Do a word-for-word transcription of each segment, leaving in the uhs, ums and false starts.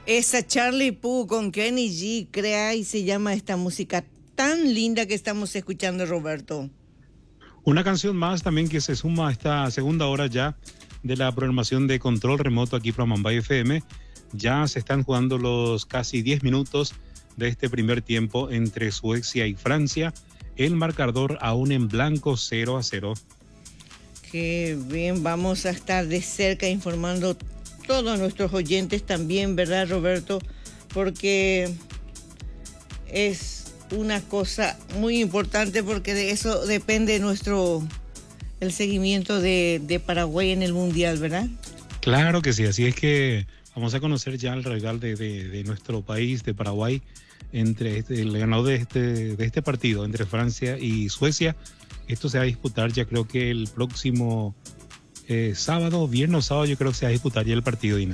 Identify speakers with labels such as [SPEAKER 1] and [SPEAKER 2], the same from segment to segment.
[SPEAKER 1] Esa Charlie Puth con Kenny G, crea y se llama esta música tan linda que estamos escuchando, Roberto.
[SPEAKER 2] Una canción más también que se suma a esta segunda hora ya de la programación de Control Remoto aquí para Mambay F M. Ya se están jugando los casi diez minutos de este primer tiempo entre Suecia y Francia. El marcador aún en blanco, cero a cero.
[SPEAKER 1] Qué bien, vamos a estar de cerca informando todos nuestros oyentes también, ¿verdad, Roberto? Porque es una cosa muy importante, porque de eso depende nuestro el seguimiento de, de Paraguay en el Mundial, ¿verdad?
[SPEAKER 2] Claro que sí, así es que vamos a conocer ya el rival de, de, de nuestro país, de Paraguay, entre este, el ganador de este, de este partido, entre Francia y Suecia. Esto se va a disputar ya creo que el próximo eh, sábado, viernes o sábado, yo creo que se va a disputar ya el partido, Dina.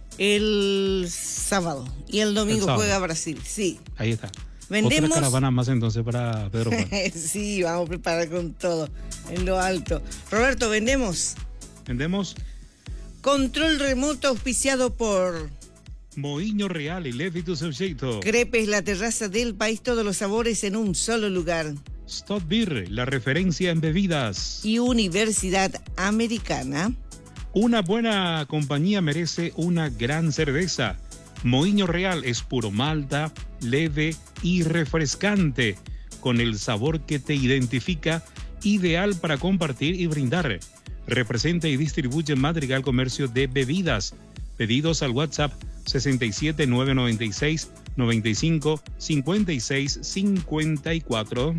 [SPEAKER 1] El sábado. Y el domingo el juega Brasil, sí.
[SPEAKER 2] Ahí está.
[SPEAKER 1] Vendemos...
[SPEAKER 2] Otra caravana más entonces para Pedro Juan.
[SPEAKER 1] Sí, vamos a preparar con todo, en lo alto. Roberto, ¿vendemos?
[SPEAKER 2] ¿Vendemos?
[SPEAKER 1] Control remoto auspiciado por...
[SPEAKER 2] Moinho Real y Levi tu Subjeto.
[SPEAKER 1] Crepes, la terraza del país, todos los sabores en un solo lugar.
[SPEAKER 2] Stop Beer, la referencia en bebidas.
[SPEAKER 1] Y Universidad Americana.
[SPEAKER 2] Una buena compañía merece una gran cerveza. Moinho Real es puro malta, leve y refrescante, con el sabor que te identifica, ideal para compartir y brindar. Representa y distribuye Madrigal Comercio de Bebidas. Pedidos al WhatsApp sesenta y siete, nueve noventa y seis, noventa y cinco, cincuenta y seis, cincuenta y cuatro.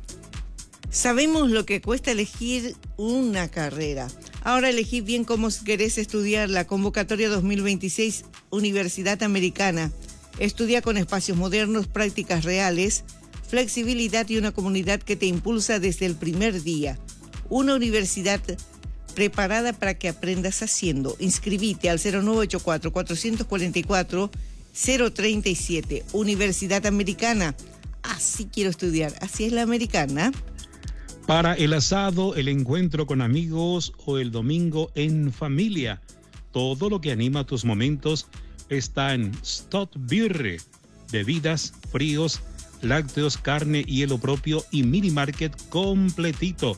[SPEAKER 1] Sabemos lo que cuesta elegir una carrera. Ahora elegí bien cómo querés estudiar. La convocatoria dos mil veintiséis Universidad Americana. Estudia con espacios modernos, prácticas reales, flexibilidad y una comunidad que te impulsa desde el primer día. Una universidad preparada para que aprendas haciendo. Inscribite al cero nueve ocho cuatro, cuatro cuatro cuatro, cero tres siete. Universidad Americana. Así quiero estudiar. Así es la americana.
[SPEAKER 2] Para el asado, el encuentro con amigos o el domingo en familia. Todo lo que anima tus momentos está en Stop Beer. Bebidas, fríos, lácteos, carne, hielo propio y mini market completito.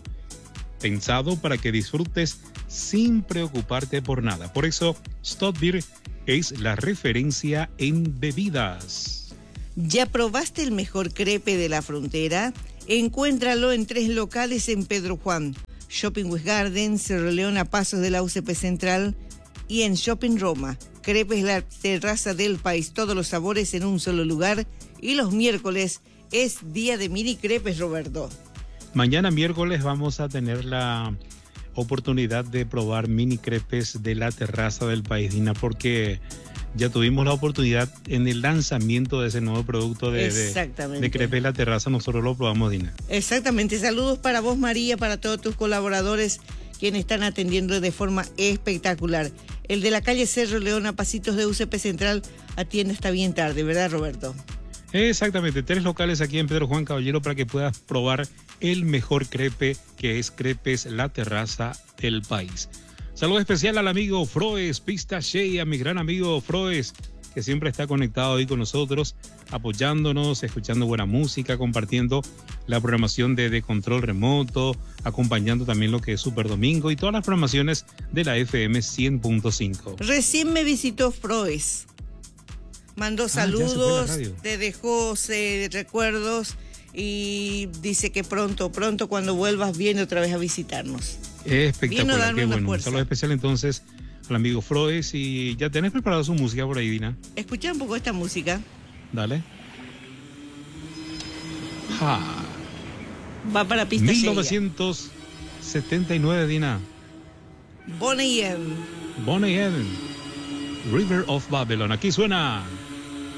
[SPEAKER 2] Pensado para que disfrutes sin preocuparte por nada. Por eso, Stop Beer es la referencia en bebidas.
[SPEAKER 1] ¿Ya probaste el mejor crepe de la frontera? Encuéntralo en tres locales en Pedro Juan. Shopping West Garden, Cerro León a pasos de la U C P Central y en Shopping Roma. Crepes, la terraza del país, todos los sabores en un solo lugar. Y los miércoles es día de mini crepes, Roberto.
[SPEAKER 2] Mañana miércoles vamos a tener la oportunidad de probar mini crepes de la terraza del país, Dina, porque ya tuvimos la oportunidad en el lanzamiento de ese nuevo producto de, de, de crepes la terraza. Nosotros lo probamos, Dina.
[SPEAKER 1] Exactamente. Saludos para vos, María, para todos tus colaboradores, quienes están atendiendo de forma espectacular. El de la calle Cerro León a pasitos de U C P Central atiende hasta bien tarde, ¿verdad, Roberto?
[SPEAKER 2] Exactamente. Tres locales aquí en Pedro Juan Caballero para que puedas probar el mejor crepe, que es Crepes la terraza del país. Saludo especial al amigo Froes Pistache y a mi gran amigo Froes, que siempre está conectado ahí con nosotros, apoyándonos, escuchando buena música, compartiendo la programación de, de Control Remoto, acompañando también lo que es Super Domingo y todas las programaciones de la F M cien punto cinco.
[SPEAKER 1] Recién me visitó Froes. Mandó saludos, ah, te dejó eh, recuerdos y dice que pronto, pronto cuando vuelvas viene otra vez a visitarnos.
[SPEAKER 2] Espectacular, qué bueno. Un saludo especial entonces al amigo Froes. Y ya tenés preparado su música por ahí, Dina.
[SPEAKER 1] Escucha un poco esta música.
[SPEAKER 2] Dale. Ja.
[SPEAKER 1] Va para pista
[SPEAKER 2] mil novecientos setenta y nueve, Dina.
[SPEAKER 1] Bonnie M.
[SPEAKER 2] Bonnie M. River of Babylon. Aquí suena